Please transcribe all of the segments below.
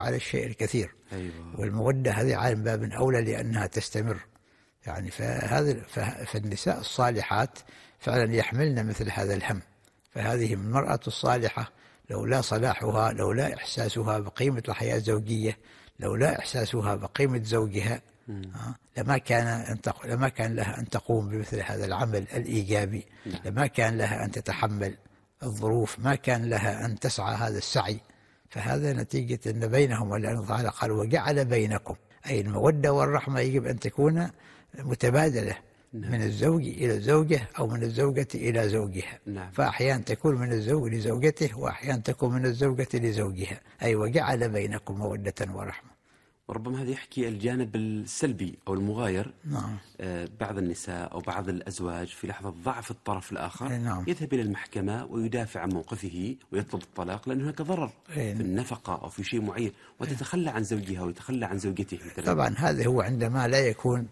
على الشيء الكثير. أيوة. والمودة هذه على باب أولى لأنها تستمر. يعني فالنساء الصالحات فعلا يحملن مثل هذا الهم. فهذه المرأة الصالحة لولا صلاحها، لولا إحساسها بقيمة الحياة الزوجية، لولا إحساسها بقيمة زوجها، لما كان لها أن تقوم بمثل هذا العمل الإيجابي. لما كان لها أن تتحمل الظروف، ما كان لها أن تسعى هذا السعي. فهذا نتيجة أن بينهم، ولأنه تعالى قال وجعل بينكم، أي المودة والرحمة يجب أن تكون متبادلة من الزوج إلى الزوجة أو من الزوجة إلى زوجها. فأحيانا تكون من الزوج لزوجته، وأحيانا تكون من الزوجة لزوجها، أي وجعل بينكم مودة ورحمة. وربما هذا يحكي الجانب السلبي أو المغاير. نعم. بعض النساء أو بعض الأزواج في لحظة ضعف الطرف الآخر نعم. يذهب إلى المحكمة ويدافع عن موقفه ويطلب الطلاق، لأن هناك ضرر في النفقة أو في شيء معين، وتتخلى عن زوجها ويتخلى عن زوجته. طبعا هذا هو عندما لا يكون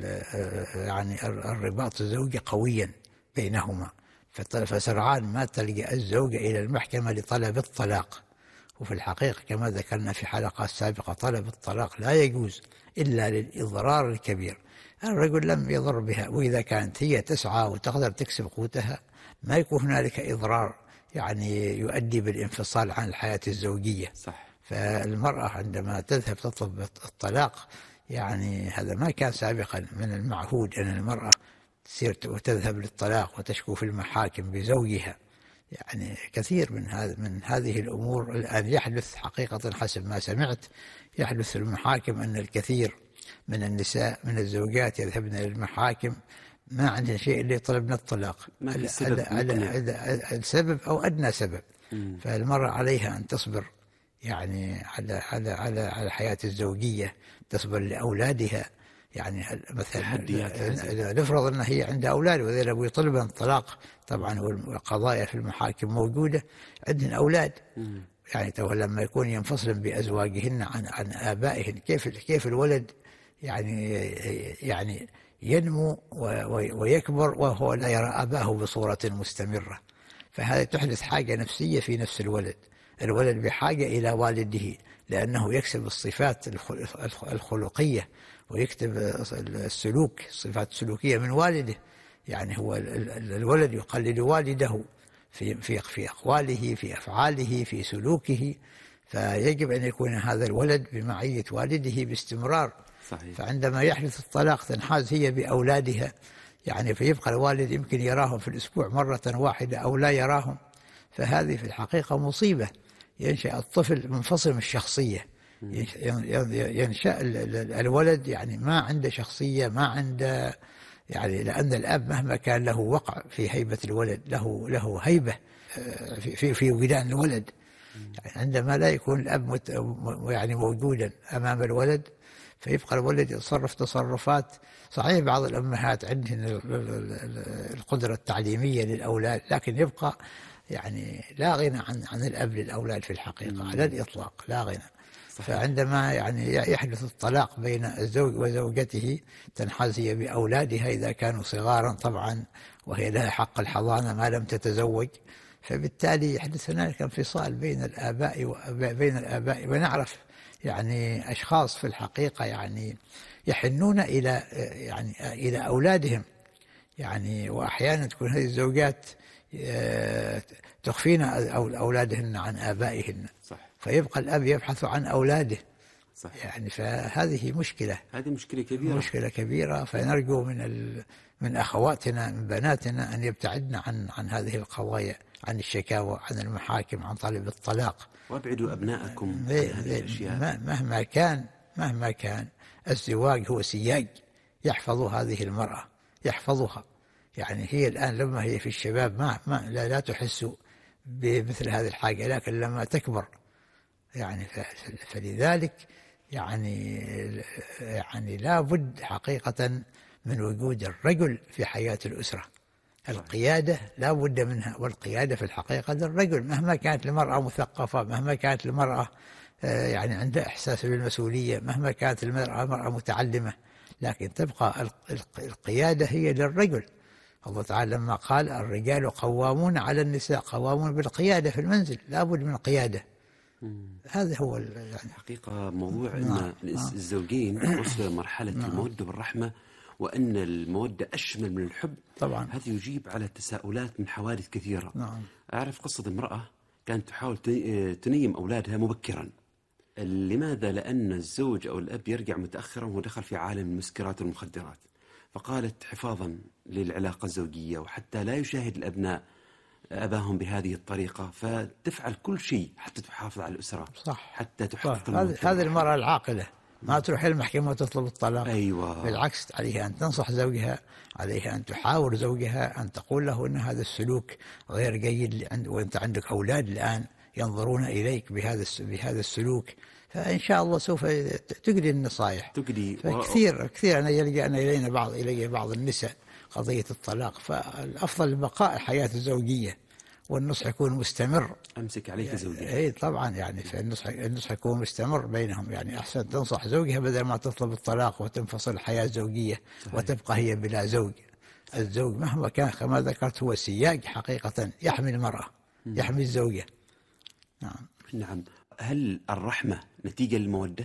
يعني الرباط الزوجي قويا بينهما، فسرعان ما تلجأ الزوجة إلى المحكمة لطلب الطلاق. وفي الحقيقة كما ذكرنا في حلقات سابقة، طلب الطلاق لا يجوز إلا للإضرار الكبير. الرجل لم يضر بها، وإذا كانت هي تسعى وتقدر تكسب قوتها ما يكون هنالك إضرار يعني يؤدي بالانفصال عن الحياة الزوجية. صح. فالمرأة عندما تذهب تطلب الطلاق، يعني هذا ما كان سابقا من المعهود أن المرأة تصير وتذهب للطلاق وتشكو في المحاكم بزوجها. يعني كثير من هذه الأمور الآن يحدث حقيقة، حسب ما سمعت يحدث في المحاكم أن الكثير من النساء من الزوجات يذهبن للمحاكم ما عندنا شيء إلا يطلبن الطلاق على السبب أو أدنى سبب. فالمرأة عليها أن تصبر يعني على الحياة الزوجية، تصبر لأولادها. يعني مثلا نفرض أن هي عندها أولاد وذهب يطلبن الطلاق، طبعا والقضايا في المحاكم موجودة، عندهن أولاد. يعني لما ينفصلن بأزواجهن عن آبائهن، كيف الولد يعني ينمو ويكبر وهو لا يرى أباه بصورة مستمرة. فهذا تحدث حاجة نفسية في نفس الولد. الولد بحاجة إلى والده، لأنه يكسب الصفات الخلقية ويكتب الصفات السلوكية من والده. يعني هو الولد يقلد والده في أقواله، في أفعاله، في سلوكه. فيجب أن يكون هذا الولد بمعية والده باستمرار. صحيح. فعندما يحدث الطلاق تنحاز هي بأولادها، يعني فيبقى الوالد يمكن يراهم في الأسبوع مرة واحدة أو لا يراهم. فهذه في الحقيقة مصيبة. ينشأ الطفل منفصل من الشخصية، ينشأ الولد يعني ما عنده شخصية، ما عنده يعني، لأن الأب مهما كان له وقع في هيبة الولد، له هيبة في وجدان الولد. يعني عندما لا يكون الأب يعني موجودا أمام الولد، فيبقى الولد يتصرف تصرفات. صحيح بعض الأمهات عندهن القدرة التعليمية للأولاد، لكن يبقى يعني لا غنى عن الأب للأولاد في الحقيقة على الإطلاق، لا غنى. فعندما يعني يحدث الطلاق بين الزوج وزوجته تنحاز هي بأولادها إذا كانوا صغارا طبعا، وهي لها حق الحضانة ما لم تتزوج. فبالتالي يحدث هنالك انفصال بين الآباء. ونعرف يعني أشخاص في الحقيقة يعني يحنون إلى أولادهم، يعني وأحيانا تكون هذه الزوجات تخفين أولادهن عن آبائهن. صح. فيبقى الأب يبحث عن أولاده. صح. يعني فهذه مشكلة، هذه مشكلة كبيرة. فنرجو من أخواتنا من بناتنا أن يبتعدن عن هذه القضايا، عن الشكاوى، عن المحاكم، عن طلب الطلاق. وابعدوا أبنائكم عن هذه الأشياء. مهما كان الزواج هو سياج يحفظ هذه المرأة، يحفظها. يعني هي الآن لما هي في الشباب لا تحس بمثل هذه الحاجة، لكن لما تكبر يعني فلذلك يعني لا بد حقيقة من وجود الرجل في حياة الأسرة. القيادة لا بد منها، والقيادة في الحقيقة للرجل. مهما كانت المرأة مثقفة، مهما كانت المرأة يعني عندها إحساس بالمسؤولية، مهما كانت المرأة متعلمة، لكن تبقى القيادة هي للرجل. الله تعالى لما قال الرجال قوامون على النساء، قوامون بالقيادة في المنزل، لا بد من قيادة. هذا هو يعني حقيقة موضوع أن الزوجين وصلوا لمرحلة المودة والرحمة، وأن المودة أشمل من الحب طبعا. هذا يجيب على تساؤلات من حوادث كثيرة. نعم. أعرف قصة امرأة كانت تحاول تنيم أولادها مبكرا. لماذا؟ لأن الزوج أو الأب يرجع متأخرا ودخل في عالم المسكرات والمخدرات، فقالت حفاظا للعلاقة الزوجية وحتى لا يشاهد الأبناء أباهم بهذه الطريقة، فتفعل كل شيء حتى تحافظ على الأسرة. صح. حتى تحقق هذه المرأة العاقلة ما تروح المحكمة وتطلب الطلاق. أيوة. بالعكس، عليها أن تنصح زوجها، عليها أن تحاور زوجها، أن تقول له أن هذا السلوك غير جيد، وأنت عندك أولاد الآن ينظرون إليك بهذا السلوك، فإن شاء الله سوف تجدي النصائح. كثير أنا يلجأ إلي بعض النساء قضية الطلاق، فالأفضل البقاء الحياة الزوجية والنصح يكون مستمر. أمسك عليك زوجي. اي طبعا، يعني النصح يكون مستمر بينهم، يعني أحسن تنصح زوجها بدل ما تطلب الطلاق وتنفصل الحياة الزوجية. صحيح. وتبقى هي بلا زوج. الزوج مهما كان كما ذكرت هو سياج حقيقة يحمي المرأة، يحمي الزوجة. نعم. هل الرحمة نتيجة للمودة؟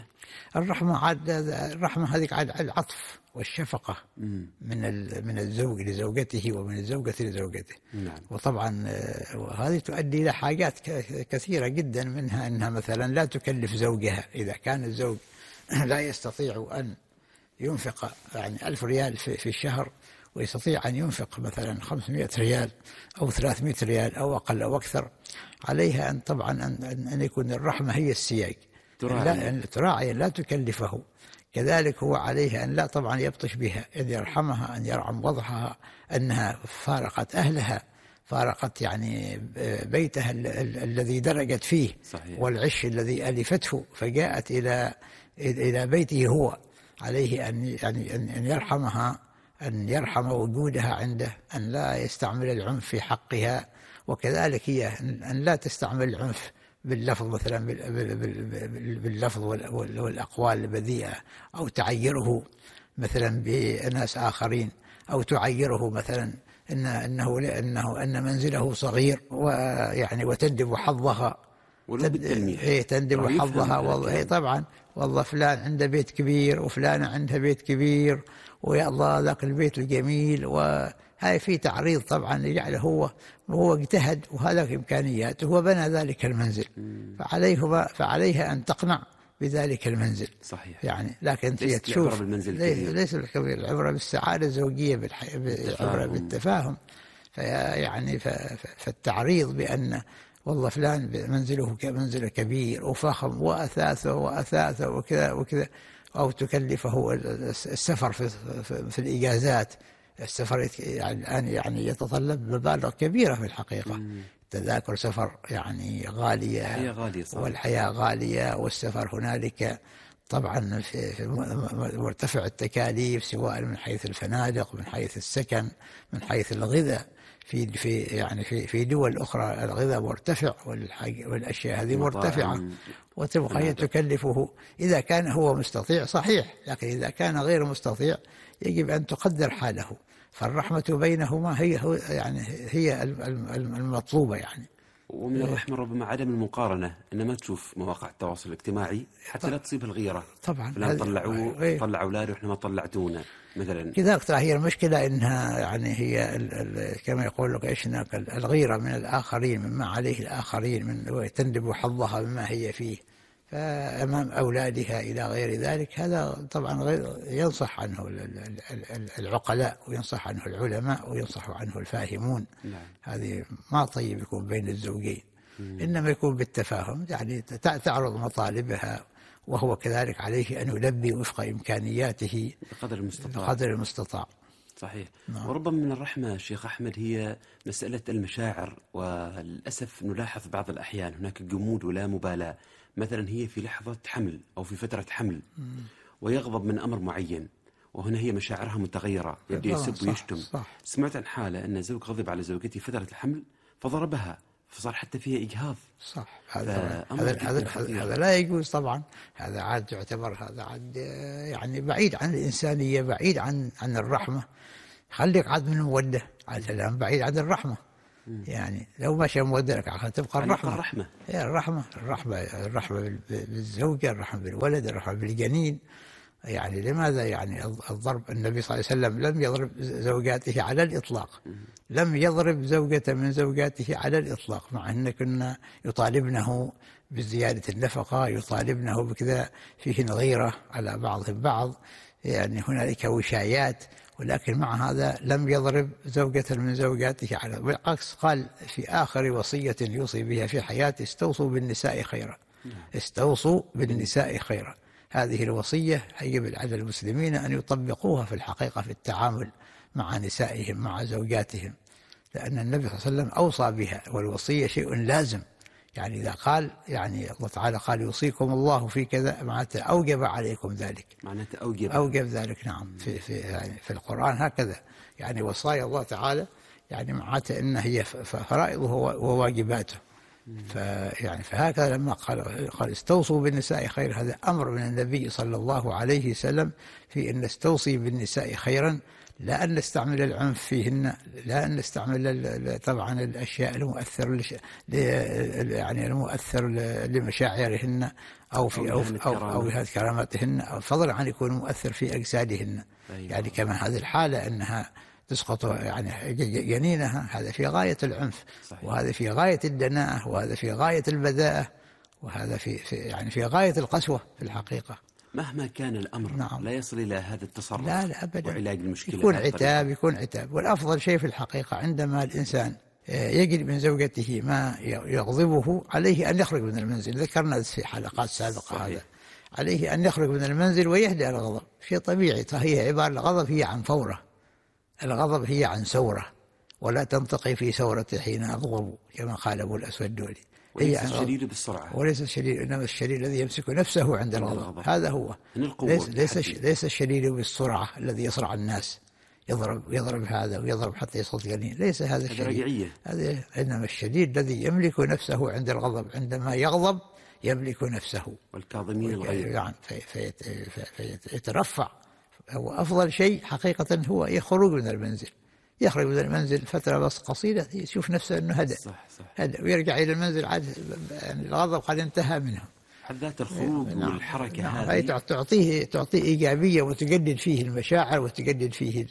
الرحمة هذيك عاد العطف والشفقة من الزوج لزوجته ومن الزوجة لزوجته. نعم. وطبعا هذه تؤدي إلى حاجات كثيرة جدا، منها أنها مثلا لا تكلف زوجها إذا كان الزوج لا يستطيع أن ينفق يعني 1000 ريال في الشهر، ويستطيع أن ينفق مثلا 500 ريال أو 300 ريال أو أقل أو أكثر، عليها أن طبعا أن يكون الرحمة هي السياج، تراعي لا تكلفه. كذلك هو عليها أن لا طبعا يبطش بها، أن يرحمها، أن يرحم وضعها، أنها فارقت أهلها، فارقت يعني بيتها الذي درجت فيه. صحيح. والعش الذي ألفته فجاءت إلى بيته هو. عليه أن يرحمها، أن يرحم وجودها عنده، أن لا يستعمل العنف في حقها، وكذلك هي أن لا تستعمل العنف باللفظ مثلا باللفظ والأقوال البذيئة، أو تعيره مثلا بناس آخرين، أو تعيره مثلا أن منزله صغير، ويعني وتندب حظها. تندب حظها. والله طبعا، والله فلان عنده بيت كبير وفلانة عندها بيت كبير، ويا الله ذاك البيت الجميل، وهاي في تعريض طبعا يجعله هو اجتهد وهذا إمكانياته وبنى ذلك المنزل، فعليها أن تقنع بذلك المنزل. صحيح. يعني لكن تشوف ليس الكبير، العبرة بالسعادة الزوجية، العبرة بالتفاهم. يعني فالتعريض بأن والله فلان منزله كبير وفخم وأثاثه وكذا وكذا، أو تكلفه السفر في الإجازات. السفر الآن يعني يتطلب مبالغ كبيرة في الحقيقة. تذاكر سفر يعني غالية، والحياة غالية، والسفر هنالك طبعا في مرتفع التكاليف، سواء من حيث الفنادق، من حيث السكن، من حيث الغذاء. في دول أخرى الغذاء مرتفع والأشياء هذه مرتفعة، وتبقى هي تكلفه. إذا كان هو مستطيع صحيح، لكن إذا كان غير مستطيع يجب أن تقدر حاله. فالرحمة بينهما هي المطلوبة يعني. ومن الرحمة ربما عدم المقارنة، إنما تشوف مواقع التواصل الاجتماعي حتى لا تصيب الغيرة. طبعا فلان طلع أولاده وإحنا ما طلعتونا مثلا. كذلك ترى هي المشكلة إنها يعني هي كما يقول لك إيش الغيرة من الآخرين مما عليه الآخرين، تندب حظها بما هي فيه، فأمام أولادها إلى غير ذلك. هذا طبعا ينصح عنه العقلاء، وينصح عنه العلماء، وينصح عنه الفاهمون. نعم. هذه ما طيب يكون بين الزوجين. إنما يكون بالتفاهم، يعني تعرض مطالبها، وهو كذلك عليه أن يلبي وفق إمكانياته بقدر المستطاع. صحيح. نعم. وربما من الرحمة شيخ أحمد هي مسألة المشاعر، وللأسف نلاحظ بعض الأحيان هناك جمود ولا مبالاة. مثلا هي في لحظة حمل أو في فترة حمل ويغضب من أمر معين، وهنا هي مشاعرها متغيرة، يبدأ يسب ويشتم. سمعت عن حالة أن زوج غضب على زوجته فترة الحمل فضربها، فصار حتى فيها إجهاض. صح. هذا لا يجوز طبعا. هذا عاد يعتبر يعني بعيد عن الإنسانية، بعيد عن الرحمة. خليك عاد من المودة، عاد الآن بعيد عن الرحمة. يعني لو مشى مودلك عشان تبقى الرحمة. الرحمة هي الرحمة بالزوجة، الرحمة بالولد، الرحمة بالجنين. يعني لماذا يعني الضرب؟ النبي صلى الله عليه وسلم لم يضرب زوجاته على الإطلاق، لم يضرب زوجة من زوجاته على الإطلاق، مع أن كنا يطالبنه بزيادة النفقة، يطالبنه بكذا، فيه غيرة على بعضهم بعض، يعني هنالك وشايات، ولكن مع هذا لم يضرب زوجة من زوجاته على، بالعكس قال في آخر وصية يوصي بها في حياته: استوصوا بالنساء خيرا، استوصوا بالنساء خيرا. هذه الوصية يجب على المسلمين أن يطبقوها في الحقيقة في التعامل مع نسائهم، مع زوجاتهم، لأن النبي صلى الله عليه وسلم أوصى بها، والوصية شيء لازم. يعني إذا قال، يعني الله تعالى قال: يوصيكم الله في كذا، معناته أوجب عليكم ذلك، معناته أوجب ذلك. نعم، في القرآن هكذا، يعني وصايا الله تعالى يعني معناته إن هي فرائضه وواجباته. فيعني فهكذا لما قال استوصوا بالنساء خير، هذا أمر من النبي صلى الله عليه وسلم في أن نستوصي بالنساء خيرا، لا أن نستعمل العنف فيهن، لا أن نستعمل طبعا الأشياء المؤثر يعني المؤثر لمشاعرهن أو في كراماتهن، أو فضلا عن يكون مؤثر في أجسادهن. يعني كما هذه الحالة أنها تسقط يعني جنينها، هذا في غاية العنف. صحيح. وهذا في غاية الدناءة، وهذا في غاية البذاءة، وهذا يعني في غاية القسوة في الحقيقة. مهما كان الأمر. نعم. لا يصل إلى هذا التصرف. لا أبدا. وعلاج المشكلة يكون عتاب. والأفضل شيء في الحقيقة عندما الإنسان يجد من زوجته ما يغضبه، عليه أن يخرج من المنزل. ذكرنا في حلقات سابقة. صحيح. هذا عليه أن يخرج من المنزل ويهدأ الغضب، شيء طبيعي. هي عبارة الغضب هي عن فورة، الغضب هي عن سورة، ولا تنطقي في سورة حين أغضب، كما قال أبو الأسود الدولي. وليس الشديد بالسرعة، وليس الشديد، إنما الشديد الذي يمسك نفسه عند الغضب. هذا هو. ليس الشديد بالسرعة الذي يصرع الناس، يضرب هذا ويضرب حتى يسقط جنين، ليس هذا الشديد. هذا إنما الشديد الذي يملك نفسه عند الغضب، عندما يغضب يملك نفسه. والكاظمين الغيظ. يعني فيترفع. هو أفضل شيء حقيقة هو يخرج من المنزل، يخرج من المنزل فترة بس قصيرة، يشوف نفسه أنه هدأ. هدأ ويرجع إلى المنزل، عاد يعني الغضب قد انتهى منه. حذات الخروج والحركة هذه تعطيه إيجابية، وتجدد فيه المشاعر، وتجدد فيه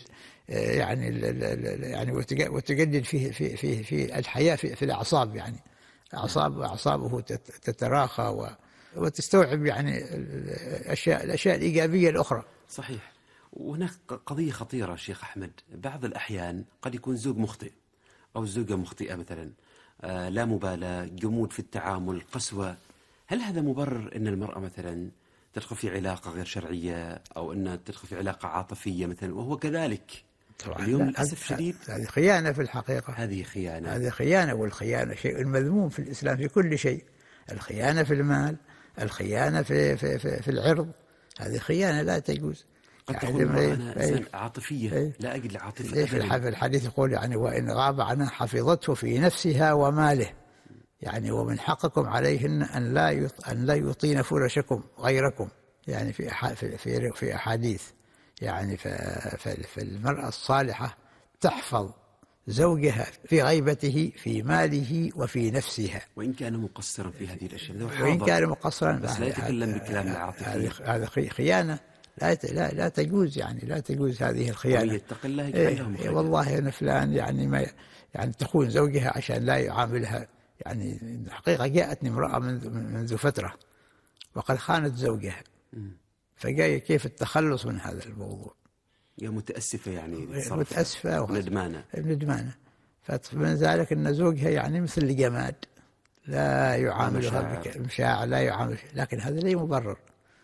يعني وتجدد في الحياة في الأعصاب. يعني أعصابه تتراخى وتستوعب يعني الأشياء الإيجابية الأخرى. صحيح. وهناك قضية خطيرة شيخ أحمد، بعض الأحيان قد يكون زوج مخطئ أو زوجة مخطئة مثلا، لا مبالاة، جمود في التعامل، قسوة. هل هذا مبرر أن المرأة مثلا تدخل في علاقة غير شرعية، أو أن تدخل في علاقة عاطفية مثلا وهو كذلك؟ طبعا اليوم للأسف الشديد هذه خيانة في الحقيقة. هذه خيانة، والخيانة شيء مذموم في الإسلام في كل شيء. الخيانة في المال، الخيانة في العرض، هذه خيانة لا تجوز. قد تكون إنسان عاطفية لا أجد العاطفة. في الحديث يقول يعني: وإن غاب عنها حفظته في نفسها وماله. يعني ومن حقكم عليهن أن لا يطين فرشكم غيركم. يعني في أحاديث. يعني فالمرأة الصالحة تحفظ زوجها في غيبته، في ماله وفي نفسها، وإن كان مقصرا في هذه الأشياء، وإن كان مقصرا، بس لا يتكلم بكلام العاطفي. هذا خيانة لا تجوز. يعني لا تجوز هذه الخيانة. يتق الله يجعلها والله أنا فلان يعني تخون زوجها عشان لا يعاملها. يعني الحقيقة جاءتني امرأة منذ فترة وقد خانت زوجها، فجاء كيف التخلص من هذا الموضوع. يا متأسفة، يعني متأسفة وندمانة. فمن ذلك أن زوجها يعني مثل الجماد، لا يعاملها بمشاعر، لا يعامل، لكن هذا لا مبرر.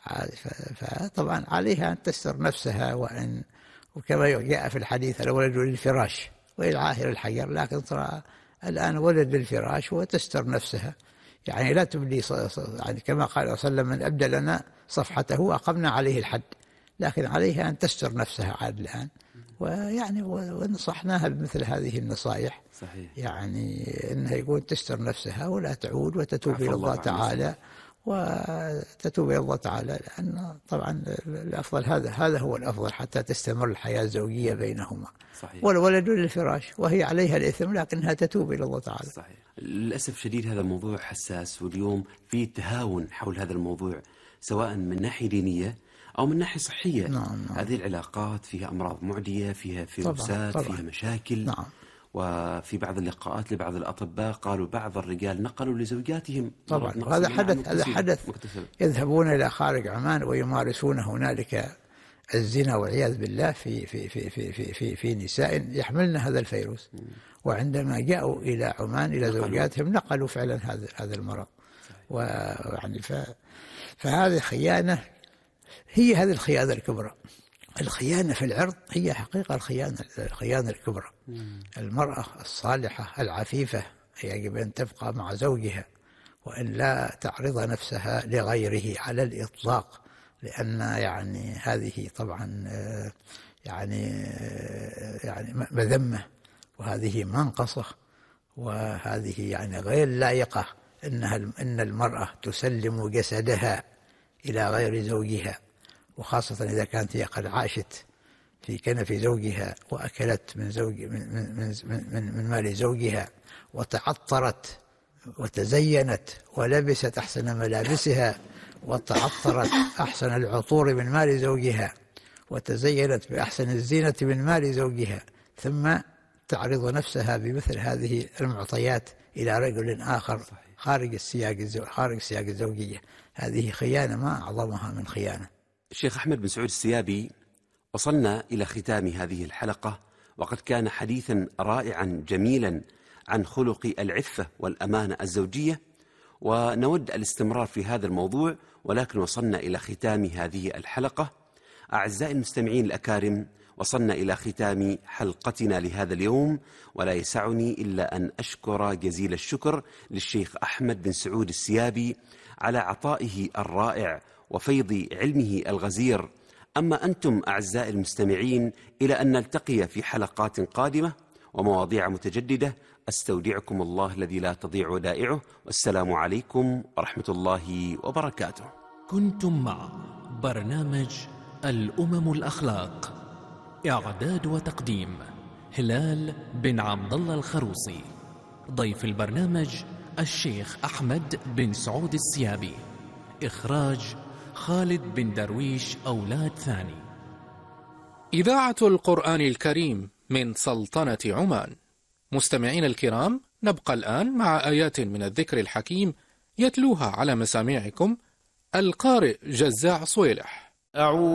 فطبعا عليها أن تستر نفسها، وكما جاء في الحديث: الولد للفراش والعاهر الحجر. لكن ترى الآن ولد للفراش وتستر نفسها، يعني لا تبدي. يعني كما قال صلى الله عليه وسلم: من أبدى لنا صفحته أقمنا عليه الحد. لكن عليها أن تستر نفسها عاد الآن، ويعني ونصحناها بمثل هذه النصائح. صحيح. يعني أنها يقول تستر نفسها ولا تعود، وتتوب إلى الله تعالى، وتتوب إلى الله تعالى، لأن طبعا الأفضل هذا هو الأفضل حتى تستمر الحياة الزوجية بينهما. صحيح. والولد للفراش وهي عليها الإثم، لكنها تتوب إلى الله تعالى. صحيح. للأسف شديد هذا الموضوع حساس، واليوم في تهاون حول هذا الموضوع سواء من ناحية دينية أو من ناحية صحية. نعم. هذه العلاقات فيها أمراض معدية، فيها فيروسات، فيها مشاكل. نعم. وفي بعض اللقاءات لبعض الأطباء قالوا بعض الرجال نقلوا لزوجاتهم طبعا، هذا حدث يذهبون إلى خارج عمان ويمارسون هنالك الزنا والعياذ بالله في في في في في في, في نساء يحملن هذا الفيروس. وعندما جاءوا إلى عمان إلى زوجاتهم نقلوا فعلا هذا المرض. ويعني فهذه خيانة، هي هذه الخيانة الكبرى. الخيانة في العرض هي حقيقة الخيانة الكبرى. المرأة الصالحة العفيفة يجب أن تبقى مع زوجها وأن لا تعرض نفسها لغيره على الإطلاق، لأن يعني هذه طبعا يعني مذمة، وهذه منقصة، وهذه يعني غير لائقة إن المرأة تسلم جسدها إلى غير زوجها، وخاصة إذا كانت هي قد عاشت في كنف زوجها وأكلت من مال زوجها وتعطرت وتزينت ولبست أحسن ملابسها وتعطرت أحسن العطور من مال زوجها وتزينت بأحسن الزينة من مال زوجها، ثم تعرض نفسها بمثل هذه المعطيات إلى رجل آخر خارج السياق الزوجية. هذه خيانة ما أعظمها من خيانة. الشيخ أحمد بن سعود السيابي، وصلنا إلى ختام هذه الحلقة، وقد كان حديثا رائعا جميلا عن خلق العفة والأمانة الزوجية، ونود الاستمرار في هذا الموضوع، ولكن وصلنا إلى ختام هذه الحلقة. أعزائي المستمعين الأكارم، وصلنا إلى ختام حلقتنا لهذا اليوم، ولا يسعني إلا أن أشكر جزيل الشكر للشيخ أحمد بن سعود السيابي على عطائه الرائع وفيض علمه الغزير. أما أنتم أعزائي المستمعين، إلى أن نلتقي في حلقات قادمة ومواضيع متجددة، أستودعكم الله الذي لا تضيع ودائعه، والسلام عليكم ورحمة الله وبركاته. كنتم مع برنامج الأمم الأخلاق، إعداد وتقديم هلال بن عبد الله الخروصي. ضيف البرنامج الشيخ أحمد بن سعود السيابي. إخراج خالد بن درويش أولاد ثاني. إذاعة القرآن الكريم من سلطنة عمان. مستمعين الكرام، نبقى الآن مع آيات من الذكر الحكيم يتلوها على مسامعكم القارئ جزاع صويلح.